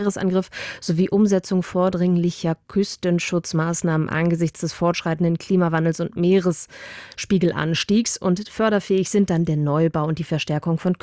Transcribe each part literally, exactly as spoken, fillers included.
Meeresangriff sowie Umsetzung vordringlicher Küstenschutzmaßnahmen angesichts des fortschreitenden Klimawandels und Meeresspiegelanstiegs. Und förderfähig sind dann der Neubau und die Verstärkung von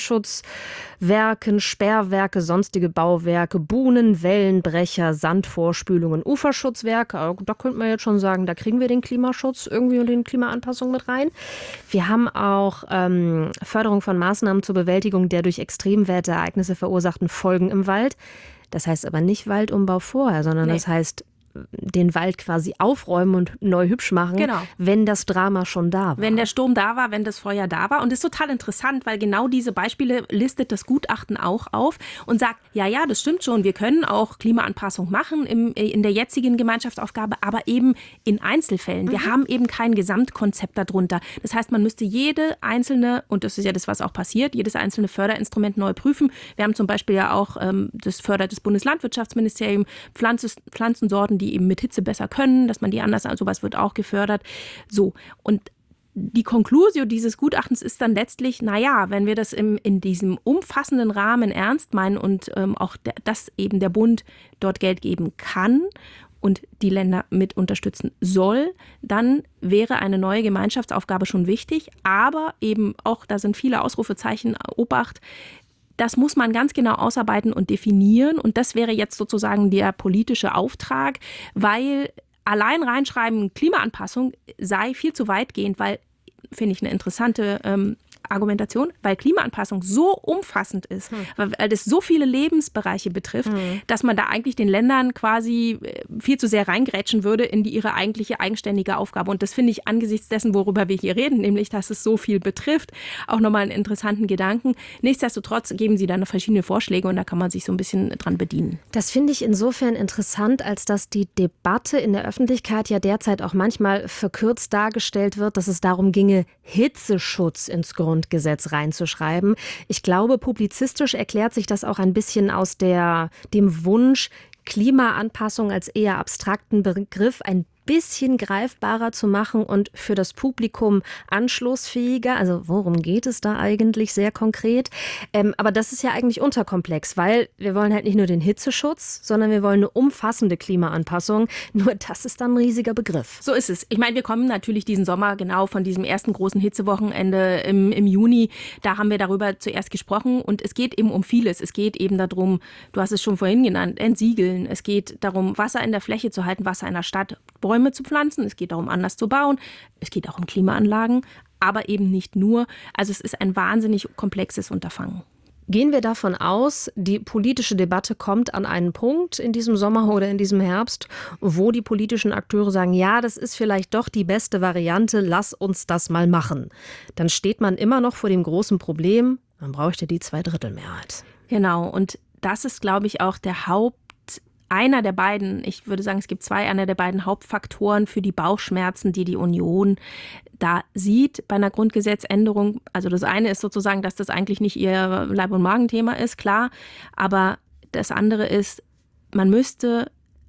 Küstenschutzwerken, Sperrwerke, sonstige Bauwerke, Buhnen, Wellenbrecher, Sandvorspülungen, Uferschutzwerke. Da könnte man jetzt schon sagen, da kriegen wir den Klimaschutz irgendwie und den Klimaanpassung mit rein. Wir haben auch ähm, Förderung von Maßnahmen zur Bewältigung der durch Extremwetterereignisse verursachten Folgen im Wald. Das heißt aber nicht Waldumbau vorher, sondern nee. Das heißt den Wald quasi aufräumen und neu hübsch machen, genau. wenn das Drama schon da war. Wenn der Sturm da war, wenn das Feuer da war. Und das ist total interessant, weil genau diese Beispiele listet das Gutachten auch auf und sagt, ja, ja, das stimmt schon, wir können auch Klimaanpassung machen im, in der jetzigen Gemeinschaftsaufgabe, aber eben in Einzelfällen. Mhm. Wir haben eben kein Gesamtkonzept darunter. Das heißt, man müsste jede einzelne, und das ist ja das, was auch passiert, jedes einzelne Förderinstrument neu prüfen. Wir haben zum Beispiel ja auch, ähm, das fördert das Bundeslandwirtschaftsministerium, Pflanz, Pflanzensorten, die eben mit Hitze besser können, dass man die anders, also sowas wird auch gefördert. So, und die Conclusio dieses Gutachtens ist dann letztlich, naja, wenn wir das im, in diesem umfassenden Rahmen ernst meinen und ähm, auch, der, dass eben der Bund dort Geld geben kann und die Länder mit unterstützen soll, dann wäre eine neue Gemeinschaftsaufgabe schon wichtig. Aber eben auch, da sind viele Ausrufezeichen, Obacht, das muss man ganz genau ausarbeiten und definieren. Und das wäre jetzt sozusagen der politische Auftrag, weil allein reinschreiben, Klimaanpassung sei viel zu weitgehend, weil, finde ich eine interessante ähm, Argumentation, weil Klimaanpassung so umfassend ist, hm. weil das so viele Lebensbereiche betrifft, hm. dass man da eigentlich den Ländern quasi viel zu sehr reingrätschen würde in die, ihre eigentliche eigenständige Aufgabe. Und das finde ich angesichts dessen, worüber wir hier reden, nämlich, dass es so viel betrifft, auch nochmal einen interessanten Gedanken. Nichtsdestotrotz geben sie dann noch verschiedene Vorschläge und da kann man sich so ein bisschen dran bedienen. Das finde ich insofern interessant, als dass die Debatte in der Öffentlichkeit ja derzeit auch manchmal verkürzt dargestellt wird, dass es darum ginge, Hitzeschutz ins Grundgesetz reinzuschreiben. Ich glaube, publizistisch erklärt sich das auch ein bisschen aus der, dem Wunsch, Klimaanpassung als eher abstrakten Begriff ein bisschen greifbarer zu machen und für das Publikum anschlussfähiger. Also worum geht es da eigentlich sehr konkret? Ähm, aber das ist ja eigentlich unterkomplex, weil wir wollen halt nicht nur den Hitzeschutz, sondern wir wollen eine umfassende Klimaanpassung. Nur das ist dann ein riesiger Begriff. So ist es. Ich meine, wir kommen natürlich diesen Sommer genau von diesem ersten großen Hitzewochenende im, im Juni. Da haben wir darüber zuerst gesprochen und es geht eben um vieles. Es geht eben darum, du hast es schon vorhin genannt, entsiegeln. Es geht darum, Wasser in der Fläche zu halten, Wasser in der Stadt, Bäume zu pflanzen, es geht darum, anders zu bauen, es geht auch um Klimaanlagen, aber eben nicht nur. Also es ist ein wahnsinnig komplexes Unterfangen. Gehen wir davon aus, die politische Debatte kommt an einen Punkt in diesem Sommer oder in diesem Herbst, wo die politischen Akteure sagen, ja, das ist vielleicht doch die beste Variante, lass uns das mal machen. Dann steht man immer noch vor dem großen Problem, man bräuchte die Zweidrittelmehrheit. Genau, und das ist, glaube ich, auch der Haupt Einer der beiden, ich würde sagen, es gibt zwei, einer der beiden Hauptfaktoren für die Bauchschmerzen, die die Union da sieht bei einer Grundgesetzänderung. Also das eine ist sozusagen, dass das eigentlich nicht ihr Leib- und Magenthema ist, klar. Aber das andere ist, man müsste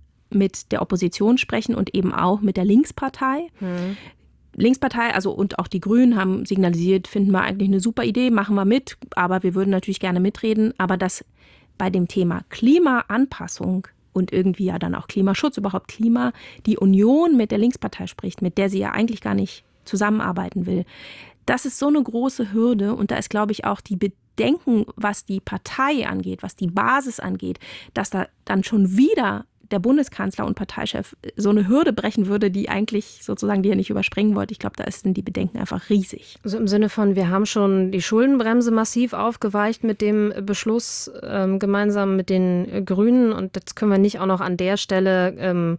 mit der Opposition sprechen und eben auch mit der Linkspartei. Hm. Linkspartei, also und auch die Grünen haben signalisiert, finden wir eigentlich eine super Idee, machen wir mit. Aber wir würden natürlich gerne mitreden. Aber dass bei dem Thema Klimaanpassung und irgendwie ja dann auch Klimaschutz, überhaupt Klima, die Union mit der Linkspartei spricht, mit der sie ja eigentlich gar nicht zusammenarbeiten will. Das ist so eine große Hürde und da ist, glaube ich, auch die Bedenken, was die Partei angeht, was die Basis angeht, dass da dann schon wieder der Bundeskanzler und Parteichef so eine Hürde brechen würde, die eigentlich sozusagen, die er nicht überspringen wollte. Ich glaube, da sind die Bedenken einfach riesig. Also im Sinne von, wir haben schon die Schuldenbremse massiv aufgeweicht mit dem Beschluss ähm, gemeinsam mit den Grünen und jetzt können wir nicht auch noch an der Stelle ähm,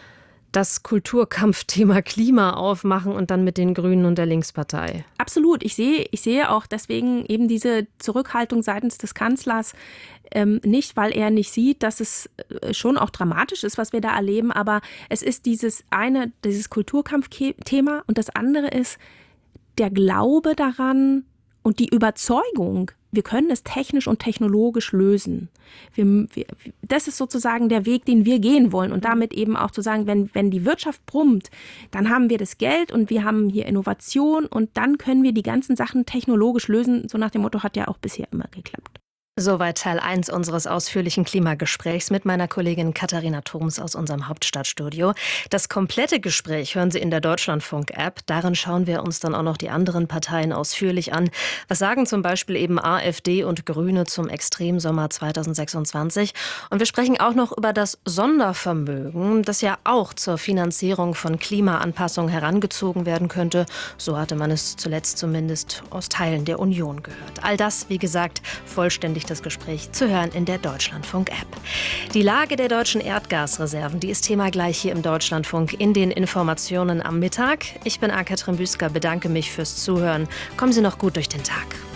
das Kulturkampfthema Klima aufmachen und dann mit den Grünen und der Linkspartei. Absolut. Ich sehe, ich sehe auch deswegen eben diese Zurückhaltung seitens des Kanzlers ähm, nicht, weil er nicht sieht, dass es schon auch dramatisch ist, was wir da erleben. Aber es ist dieses eine, dieses Kulturkampfthema und das andere ist der Glaube daran und die Überzeugung, wir können es technisch und technologisch lösen. Wir, wir, das ist sozusagen der Weg, den wir gehen wollen. Und damit eben auch zu sagen, wenn, wenn die Wirtschaft brummt, dann haben wir das Geld und wir haben hier Innovation und dann können wir die ganzen Sachen technologisch lösen. So nach dem Motto hat ja auch bisher immer geklappt. Soweit Teil eins unseres ausführlichen Klimagesprächs mit meiner Kollegin Katharina Thoms aus unserem Hauptstadtstudio. Das komplette Gespräch hören Sie in der Deutschlandfunk-App. Darin schauen wir uns dann auch noch die anderen Parteien ausführlich an. Was sagen zum Beispiel eben AfD und Grüne zum Extremsommer zweitausendsechsundzwanzig? Und wir sprechen auch noch über das Sondervermögen, das ja auch zur Finanzierung von Klimaanpassung herangezogen werden könnte. So hatte man es zuletzt zumindest aus Teilen der Union gehört. All das, wie gesagt, vollständig das Gespräch zu hören in der Deutschlandfunk-App. Die Lage der deutschen Erdgasreserven, die ist Thema gleich hier im Deutschlandfunk in den Informationen am Mittag. Ich bin Ann-Kathrin Büsker, bedanke mich fürs Zuhören. Kommen Sie noch gut durch den Tag.